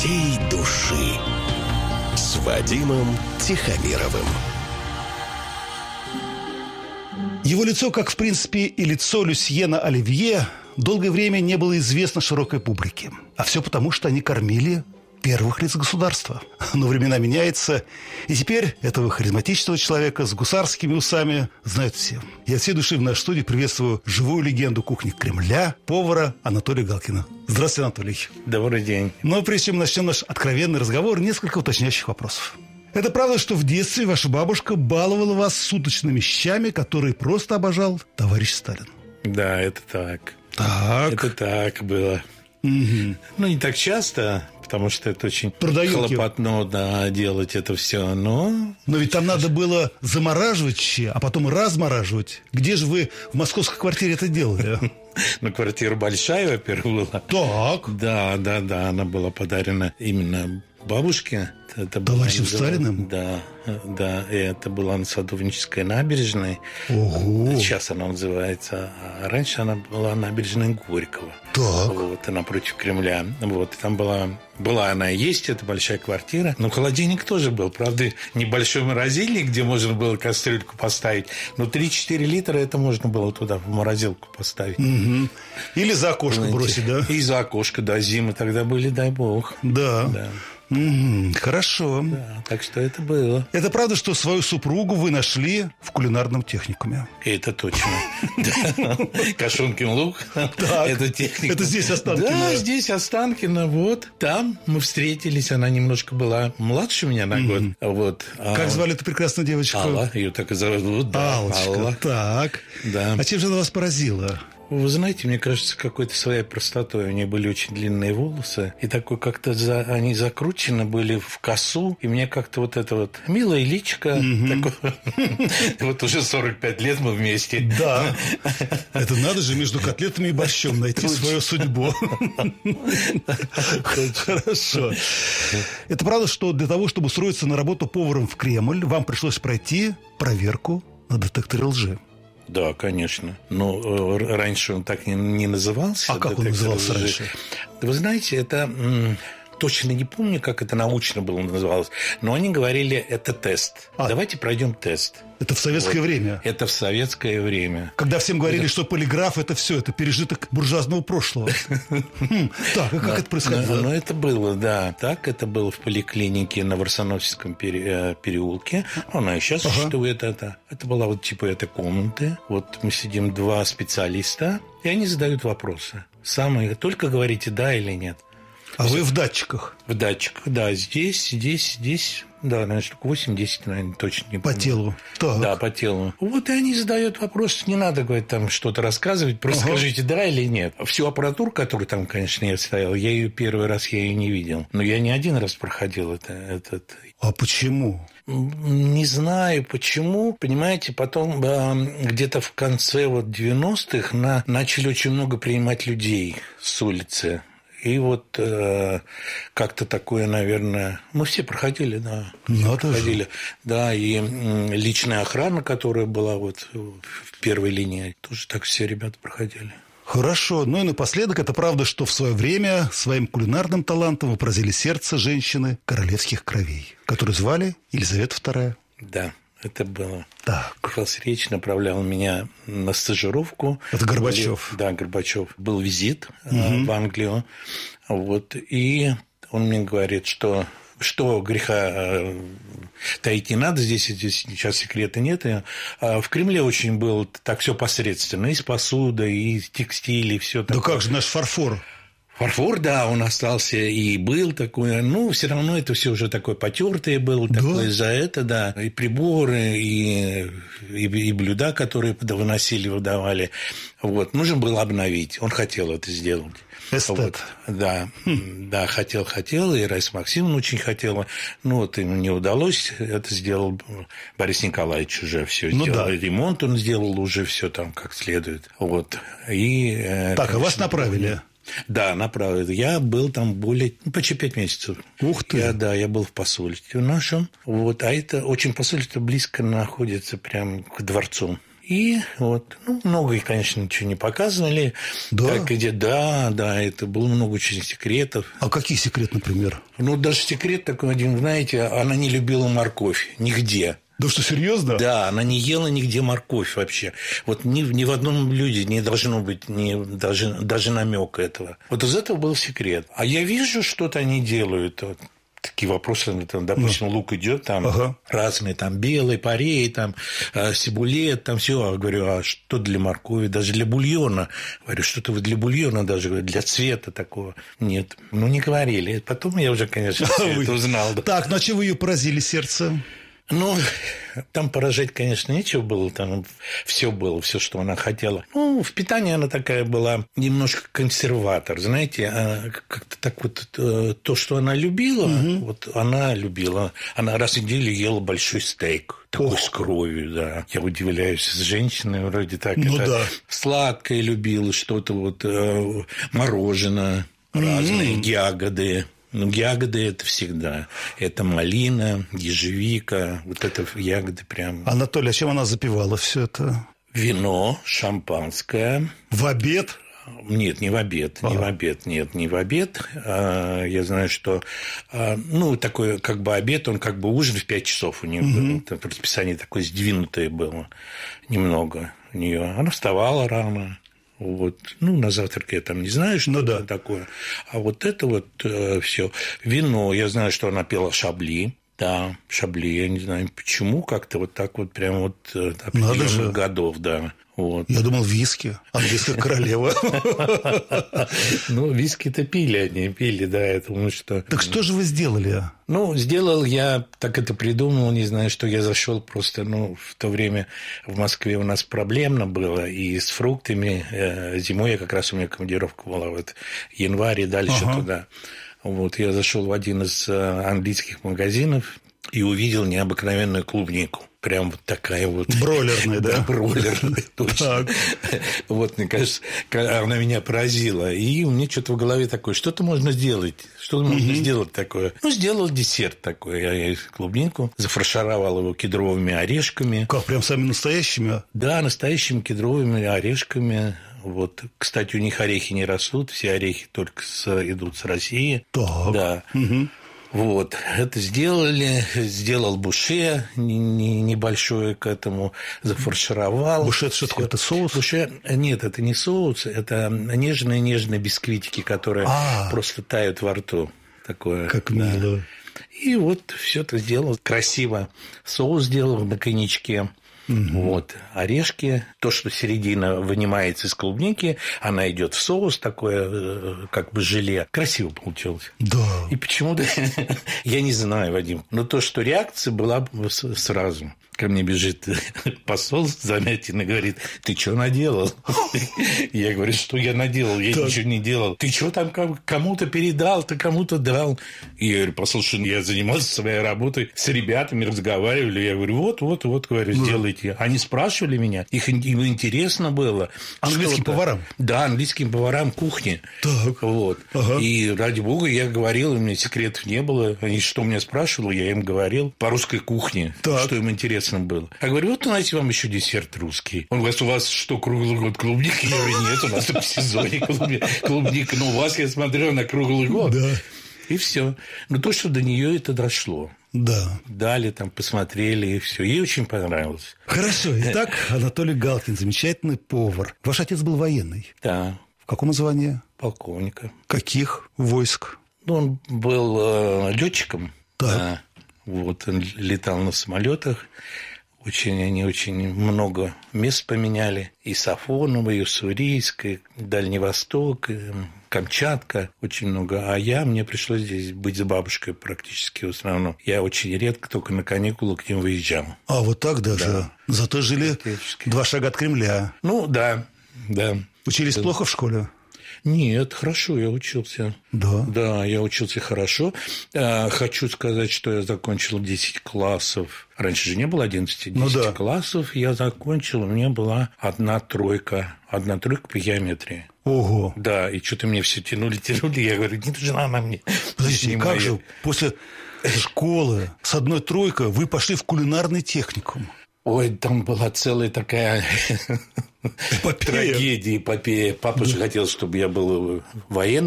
всей души с Вадимом Тихомировым. Его лицо, как в принципе и лицо Люсьена Оливье, долгое время не было известно широкой публике. А все потому, что они кормили первых лиц государства. Но времена меняются, и теперь этого харизматичного человека с гусарскими усами знают все. Я от всей души в нашей студии приветствую живую легенду кухни Кремля, повара Анатолия Галкина. Здравствуйте, Анатолий. Добрый день. Но прежде чем мы начнем наш откровенный разговор, несколько уточняющих вопросов. Это правда, что в детстве ваша бабушка баловала вас суточными щами, которые просто обожал товарищ Сталин? Да, это так. Так. Это так было. Угу. Ну, не так часто, потому что это очень Трудоёмкий. хлопотно, да, делать это все, но... Но ведь там надо было замораживать щи, а потом размораживать. Где же вы в московской квартире это делали? Ну, квартира большая, во-первых, была. Так. Да, она была подарена именно бабушке. Это Товарищем Сталиным? Да, и это была на Садовнической набережной. Ого. Сейчас она называется, а раньше она была набережной Горького. Так. Вот, и напротив Кремля. Вот, и там была она и есть, это большая квартира. Но холодильник тоже был. Правда, небольшой морозильник, где можно было кастрюльку поставить. Но 3-4 литра это можно было туда в морозилку поставить. Угу. Или за окошко бросить, да? И за окошко, да, зимы тогда были, дай бог. Да. Хорошо. Да, так что это было. Это правда, что свою супругу вы нашли в кулинарном техникуме? Это точно. Кашункин лук. Это техника. Это здесь Останкино? Да, здесь Останкино. Вот. Там мы встретились. Она немножко была младше меня на год. Вот. Как звали эту прекрасную девочку? Алла. Ее так и зовут. Аллочка. Алла. Так. Да. А чем же она вас поразила? Вы знаете, мне кажется, какой-то своей простотой. У нее были очень длинные волосы. И такой как-то они закручены были в косу. И мне как-то вот это вот милое личико. Вот уже 45 лет мы вместе. Да. Это надо же между котлетами и борщом найти свою судьбу. Хорошо. Это правда, что для того, чтобы устроиться на работу поваром в Кремль, вам пришлось пройти проверку на детекторе лжи? Да, конечно. Но раньше он так не назывался. А как он назывался раньше? Вы знаете, это... Точно не помню, как это научно было называлось, но они говорили, это тест. Давайте пройдем тест. Это в советское время? Это в советское время. Когда всем говорили, что полиграф – это все, это пережиток буржуазного прошлого. Так, и как это происходило? Ну, это было, да. Так, это было в поликлинике на Варсонофьевском переулке. Она и сейчас существует. Это была вот типа этой комнаты. Вот мы сидим 2 специалиста, и они задают вопросы. Только говорите «да» или «нет». А вы в датчиках? В датчиках, да. Здесь. Да, наверное, штук 8-10, наверное, точно не помню. По телу? Так. Да, по телу. Вот и они задают вопрос. Не надо, говорит, там что-то рассказывать. Просто скажите, да или нет. Всю аппаратуру, которую там, конечно, я стоял, первый раз я ее не видел. Но я не один раз проходил этот... А почему? Не знаю, почему. Понимаете, потом где-то в конце 90-х начали очень много принимать людей с улицы. И вот как-то такое, наверное... Мы все проходили, да. Проходили. Да, и личная охрана, которая была вот в первой линии, тоже так все ребята проходили. Хорошо. Ну и напоследок, это правда, что в свое время своим кулинарным талантом вы поразили сердце женщины королевских кровей, которую звали Елизавета II. Да. Это было. Так. Михаил Сергеевич направлял меня на стажировку. Это Горбачев. Да, Горбачев. Был визит в Англию. Вот. И он мне говорит, что греха таить не надо, здесь сейчас секрета нет. В Кремле очень было так все посредственно. И с посудой, и с текстилем, и все такое. Да как же наш фарфор? Фарфор, да, он остался и был такой, но все равно это все уже такое потертое было, такое за это, да, и приборы, и блюда, которые выносили, выдавали. Вот, нужно было обновить, он хотел это сделать. Эстет. Вот, да, да, хотел, и Раиса Максимовна очень хотела, но вот ему не удалось, это сделал Борис Николаевич уже все сделал, да. Ремонт он сделал уже все там как следует, вот. И, так, а вас направили? Да, направили. Я был там почти 5 месяцев. Ух ты! Я был в посольстве нашем. Вот, а это очень посольство близко находится прямо к дворцу. И вот, много, конечно, ничего не показывали. Да? Как где, да, это было много очень секретов. А какие секреты, например? Даже секрет такой один, знаете, она не любила морковь нигде. Да что, серьезно? Да, она не ела нигде морковь вообще. Вот ни в одном блюде не должно быть даже намека этого. Вот из этого был секрет. А я вижу, что-то они делают. Вот такие вопросы, там, допустим, лук идет, там разные, там белый, парей, там сибулет, там все. Я говорю, а что для моркови, даже для бульона? Говорю, что-то вы для бульона даже, для цвета такого. Нет, не говорили. Потом я уже, конечно, все это узнал. Да. Так, на чего вы ее поразили сердце? Там поражать, конечно, нечего было, там все было, все, что она хотела. В питании она такая была немножко консерватор, знаете, как-то так вот то, что она любила, вот она любила. Она раз в неделю ела большой стейк. Такой с кровью, да. Я удивляюсь, с женщиной вроде так. Сладкое любила, что-то вот мороженое, разные ягоды. Ягоды – это всегда. Это малина, ежевика, вот это ягоды прям. Анатолий, а чем она запивала все это? Вино, шампанское. В обед? Нет, не в обед. Не в обед. Я знаю, что такой как бы обед, он как бы ужин в 5 часов у нее был. Это расписание такое сдвинутое было немного у нее. Она вставала рано. Вот. На завтрак я там не знаю, что это такое. А вот это вот все. Вино. Я знаю, что она пела шабли. Да, шабли. Я не знаю, почему. Как-то вот так вот прям вот определенных годов, да. Вот. Я думал, виски. Английская королева. Виски-то пили, да, я думаю, что... Так что же вы сделали? Сделал я, так это придумал, не знаю, что я зашел просто, в то время в Москве у нас проблемно было, и с фруктами, зимой как раз у меня командировка была, вот январь и дальше туда. Вот, я зашел в один из английских магазинов и увидел необыкновенную клубнику. Прям вот такая вот... Бройлерная, да? Бройлерная, точно. Вот, мне кажется, она меня поразила. И у меня что-то в голове такое, что-то можно сделать. Что можно сделать такое? Сделал десерт такой. Я клубнику зафаршировал его кедровыми орешками. Как, прям самыми настоящими? Да, настоящими кедровыми орешками. Вот. Кстати, у них орехи не растут, все орехи только идут с России. Так. Да. Вот, это сделал буше небольшое к этому, зафаршировал. Буше – это что такое? Это соус? Буше, нет, это не соус, это нежные бисквитики, которые просто тают во рту. Такое. Как мило. И вот все это сделал красиво. Соус сделал на коньячке. Вот, орешки, то, что середина вынимается из клубники, она идет в соус, такое как бы желе. Красиво получилось. Да. И почему-то, я не знаю, Вадим, но то, что реакция была сразу. Ко мне бежит посол Замятин и говорит, ты что наделал? Я говорю, что я наделал? Я ничего не делал. Ты что там кому-то передал, ты кому-то дал? И я говорю, послушай, я занимался своей работой, с ребятами разговаривали. Я говорю, вот, говорю, сделайте. Они спрашивали меня, им интересно было. Английским поварам? Да, английским поварам кухни. Так. Вот. И ради бога я говорил, у меня секретов не было. Они что меня спрашивали, я им говорил по русской кухне, что им интересно было. Я говорю, вот, знаете, вам еще десерт русский. Он говорит, у вас что, круглый год клубники? Я говорю, нет, у нас в сезоне клубника. Но у вас, я смотрю, на круглый год. Да. И все. То, что до нее это дошло. Да. Дали, там, посмотрели, и все. Ей очень понравилось. Хорошо. Итак, Анатолий Галкин, замечательный повар. Ваш отец был военный? Да. В каком звании? Полковника. Каких войск? Он был летчиком. Да. Вот, он летал на самолетах. Они очень много мест поменяли. И Сафоново, и Уссурийск, и Дальний Восток, и Камчатка. Очень много. А мне пришлось здесь быть с бабушкой практически в основном. Я очень редко только на каникулы к ним выезжал. А вот так даже? Да. Зато жили 2 шага от Кремля. Да. Учились плохо в школе? Нет, хорошо, я учился. Да? Да, я учился хорошо. Хочу сказать, что я закончил 10 классов. Раньше же не было 11, 10 классов я закончил, у меня была 1 тройка. 1 тройка по геометрии. Ого. Да, и что-то мне все тянули. Я говорю, не нужна она мне. Подождите, как же после школы с 1 тройкой вы пошли в кулинарный техникум? Ой, там была целая такая трагедия, эпопея. Папа же хотел, чтобы я был военным.